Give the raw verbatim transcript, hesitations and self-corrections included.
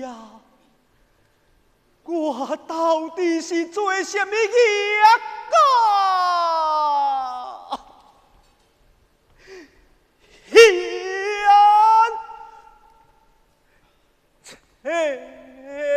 呀，我到底是做什么孽个？